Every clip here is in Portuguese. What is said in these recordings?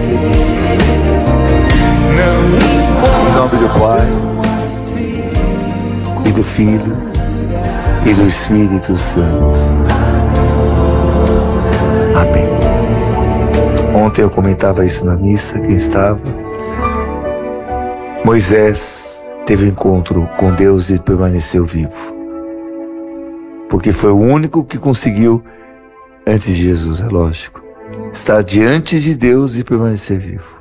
Em nome do Pai, e do Filho, e do Espírito Santo. Amém. Ontem eu comentava isso na missa, quem estava. Moisés teve um encontro com Deus e permaneceu vivo. Porque foi o único que conseguiu, antes de Jesus, é lógico, estar diante de Deus e permanecer vivo.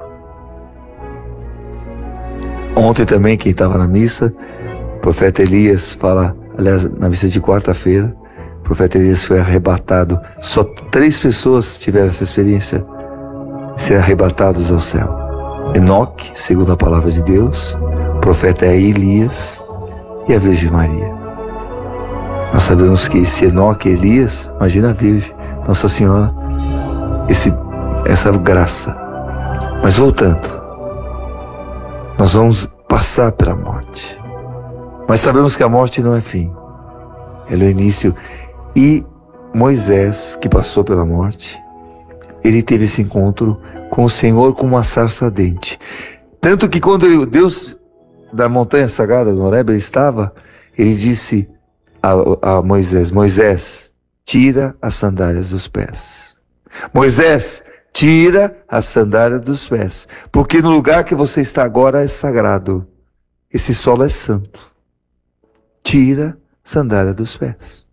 Ontem também, quem estava na missa, o profeta Elias fala, aliás, na missa de quarta-feira, o profeta Elias foi arrebatado. Só 3 pessoas tiveram essa experiência de ser arrebatados ao céu. Enoque, segundo a palavra de Deus, o profeta é Elias e a Virgem Maria. Nós sabemos que esse Enoque e Elias, imagina a Virgem, Nossa Senhora, essa graça. Mas voltando, nós vamos passar pela morte. Mas sabemos que a morte não é fim, ela é o início. E Moisés, que passou pela morte, ele teve esse encontro com o Senhor como uma sarça ardente. Tanto que quando Deus, da montanha sagrada do Horebe, ele disse a Moisés: Moisés, tira as sandálias dos pés. Moisés, tira as sandálias dos pés, porque no lugar que você está agora é sagrado. Esse solo é santo. Tira a sandália dos pés.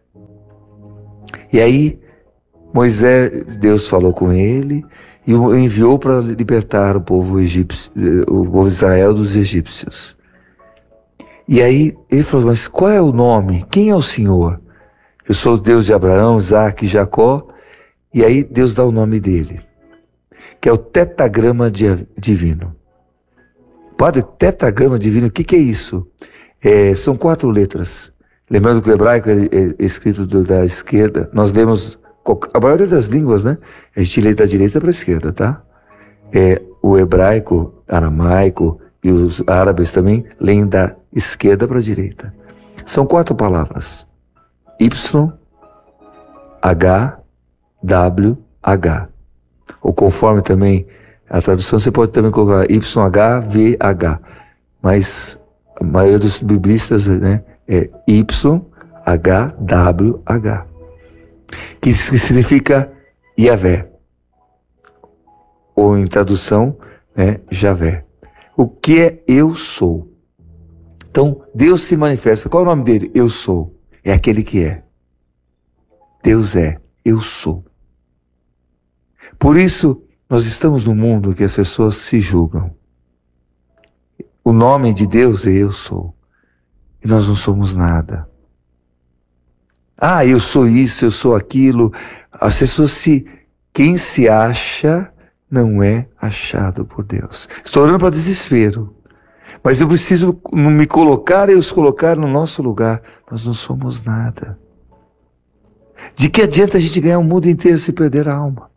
E aí, Deus falou com ele e o enviou para libertar o povo egípcio, o povo de Israel dos egípcios. E aí ele falou: mas qual é o nome? Quem é o Senhor? Eu sou o Deus de Abraão, Isaque e Jacó. E aí Deus dá o nome dele, que é o tetragrama divino. Padre, tetragrama divino, o que é isso? São 4 letras. Lembrando que o hebraico é escrito da esquerda. Nós lemos, a maioria das línguas, né? A gente lê da direita para a esquerda, tá? O hebraico, aramaico e os árabes também leem da esquerda para a direita. São 4 palavras: Y, H, W, H. Ou conforme também a tradução, você pode também colocar YH, VH. Mas a maioria dos biblistas, né, é YHWH, que significa Yahvé, ou em tradução, né, Javé. O que é eu sou? Então, Deus se manifesta. Qual é o nome dele? Eu sou. É aquele que é. Deus é. Eu sou. Por isso, nós estamos num mundo que as pessoas se julgam. O nome de Deus é eu sou. E nós não somos nada. Eu sou isso, eu sou aquilo. As pessoas quem se acha não é achado por Deus. Estou orando para desespero. Mas eu preciso me colocar e os colocar no nosso lugar. Nós não somos nada. De que adianta a gente ganhar o mundo inteiro se perder a alma?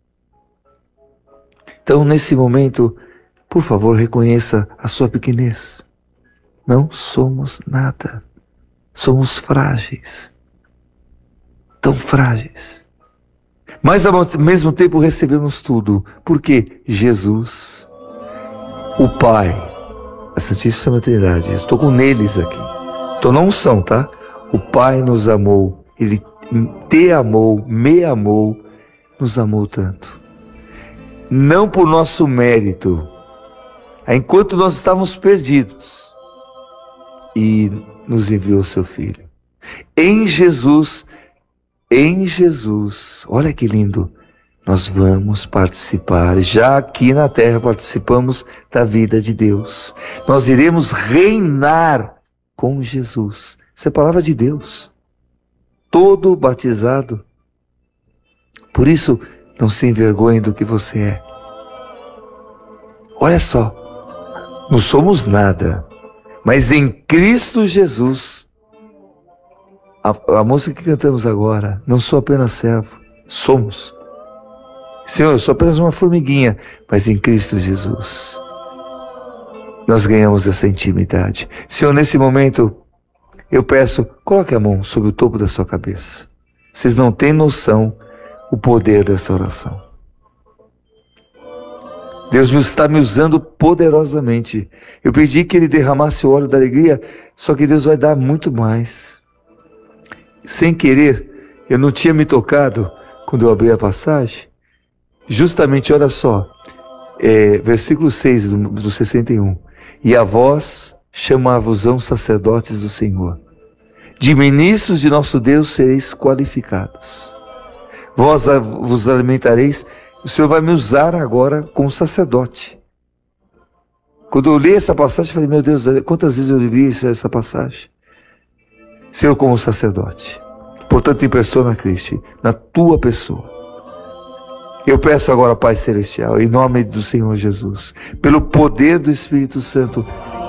Então, nesse momento, por favor, reconheça a sua pequenez. Não somos nada. Somos frágeis. Tão frágeis. Mas, ao mesmo tempo, recebemos tudo. Porque Jesus, o Pai, a Santíssima Trindade, estou com eles aqui. Estou na unção, tá? O Pai nos amou. Ele te amou, me amou, nos amou tanto. Não por nosso mérito, enquanto nós estávamos perdidos, e nos enviou seu Filho. Em Jesus, olha que lindo, nós vamos participar, já aqui na terra participamos da vida de Deus. Nós iremos reinar com Jesus. Isso é palavra de Deus. Todo batizado. Por isso, não se envergonhe do que você é. Olha só, não somos nada, mas em Cristo Jesus, a música que cantamos agora, não sou apenas servo, somos. Senhor, eu sou apenas uma formiguinha, mas em Cristo Jesus, nós ganhamos essa intimidade. Senhor, nesse momento, eu peço, coloque a mão sobre o topo da sua cabeça. Vocês não têm noção o poder dessa oração. Deus está me usando poderosamente. Eu pedi que Ele derramasse o óleo da alegria, só que Deus vai dar muito mais. Sem querer, eu não tinha me tocado quando eu abri a passagem. Justamente, olha só, versículo 6 do 61. E a vós chamar-vos-ão sacerdotes do Senhor. De ministros de nosso Deus sereis qualificados. Vós vos alimentareis. O Senhor vai me usar agora como sacerdote. Quando eu li essa passagem, eu falei, meu Deus, quantas vezes eu li essa passagem? Senhor, como sacerdote. Portanto, em persona Christi, na tua pessoa. Eu peço agora, Pai Celestial, em nome do Senhor Jesus, pelo poder do Espírito Santo,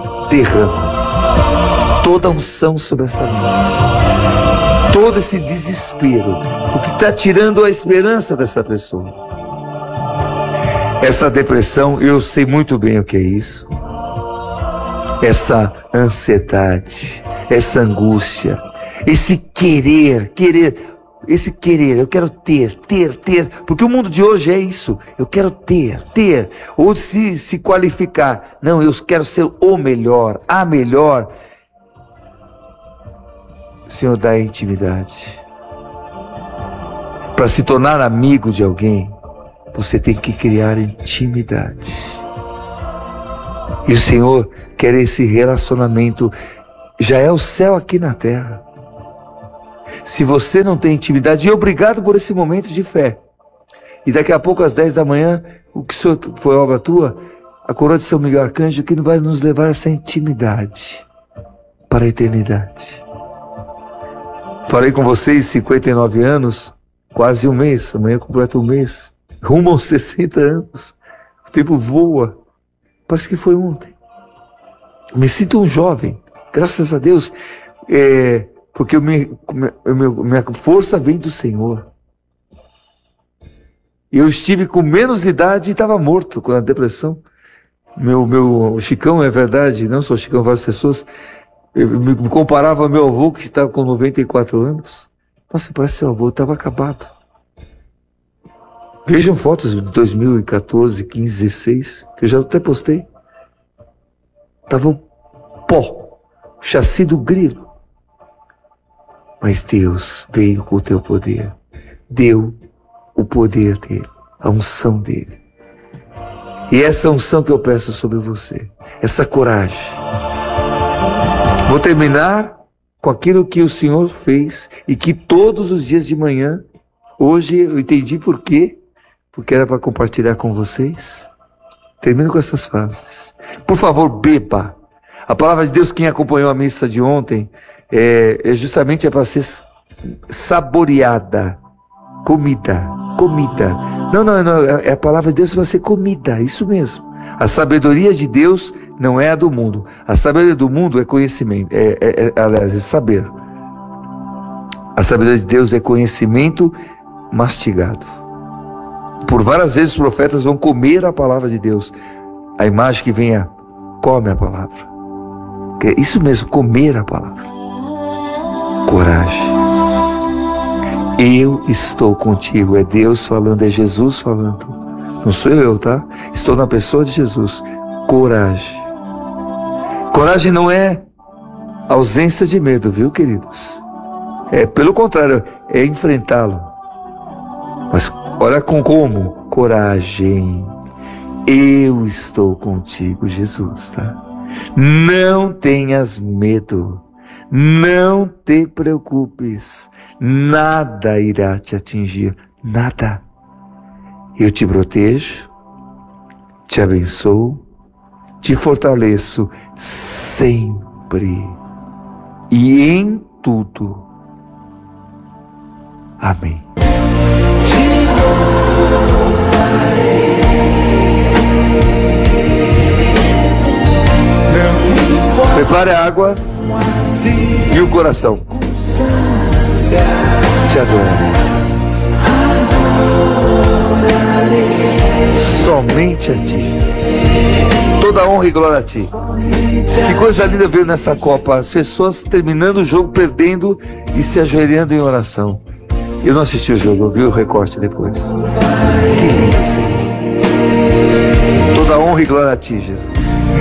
derrama toda a unção sobre essa mente. Todo esse desespero, o que está tirando a esperança dessa pessoa. Essa depressão, eu sei muito bem o que é isso. Essa ansiedade, essa angústia, esse querer, eu quero ter, porque o mundo de hoje é isso, eu quero ter, ou se qualificar. Não, eu quero ser o melhor, a melhor. Senhor, dá intimidade. Para se tornar amigo de alguém, você tem que criar intimidade. E o Senhor quer esse relacionamento. Já é o céu aqui na terra. Se você não tem intimidade, e obrigado por esse momento de fé. E daqui a pouco, às 10 da manhã, o que foi obra tua, a coroa de São Miguel Arcanjo, que vai nos levar a essa intimidade para a eternidade. Falei com vocês, 59 anos, quase um mês, amanhã completa um mês. Rumo aos 60 anos. O tempo voa. Parece que foi ontem. Me sinto um jovem. Graças a Deus. Porque minha força vem do Senhor. Eu estive com menos idade e estava morto com a depressão. Meu Chicão, é verdade, não só Chicão, várias pessoas, me comparava ao meu avô, que estava com 94 anos. Nossa, parece seu avô, estava acabado. Vejam fotos de 2014, 15, 16, que eu já até postei. Estava um pó, o chassi do grilo. Mas Deus veio com o teu poder. Deu o poder dele, a unção dele. E essa unção que eu peço sobre você, essa coragem. Vou terminar com aquilo que o Senhor fez e que todos os dias de manhã, hoje eu entendi por quê. Porque era para compartilhar com vocês. Termino com essas frases. Por favor, beba. A palavra de Deus, quem acompanhou a missa de ontem, justamente para ser saboreada. Comida. Não, a palavra de Deus vai ser comida, isso mesmo. A sabedoria de Deus não é a do mundo. A sabedoria do mundo é conhecimento, aliás, é saber. A sabedoria de Deus é conhecimento mastigado. Por várias vezes os profetas vão comer a palavra de Deus. A imagem que vem come a palavra. É isso mesmo, comer a palavra. Coragem. Eu estou contigo. É Deus falando, é Jesus falando. Não sou eu, tá? Estou na pessoa de Jesus. Coragem. Coragem não é ausência de medo, viu, queridos? Pelo contrário, é enfrentá-lo. Mas olha como coragem. Eu estou contigo, Jesus, tá? Não tenhas medo. Não te preocupes. Nada irá te atingir. Nada. Eu te protejo, te abençoo, te fortaleço sempre e em tudo. Amém. Prepare a água e o coração. Te adorarei. Somente a ti. Toda honra e glória a ti. Que coisa linda ver nessa Copa. As pessoas terminando o jogo, perdendo e se ajoelhando em oração. Eu não assisti o jogo, eu vi o recorte depois. Que lindo, Senhor. honra e glória a Ti, Jesus.